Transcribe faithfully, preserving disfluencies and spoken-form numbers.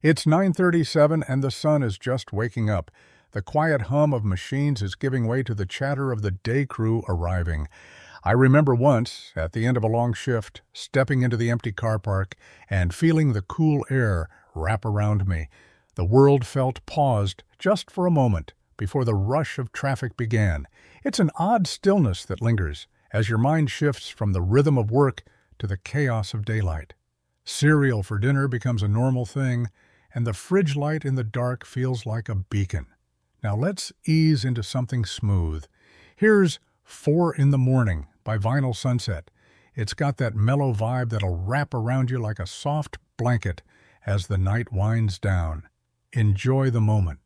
It's nine thirty-seven and the sun is just waking up. The quiet hum of machines is giving way to the chatter of the day crew arriving. I remember once, at the end of a long shift, stepping into the empty car park and feeling the cool air wrap around me. The world felt paused just for a moment before the rush of traffic began. It's an odd stillness that lingers as your mind shifts from the rhythm of work to the chaos of daylight. Cereal for dinner becomes a normal thing, and the fridge light in the dark feels like a beacon. Now let's ease into something smooth. Here's Four in the Morning by Vinyl Sunset. It's got that mellow vibe that'll wrap around you like a soft blanket as the night winds down. Enjoy the moment.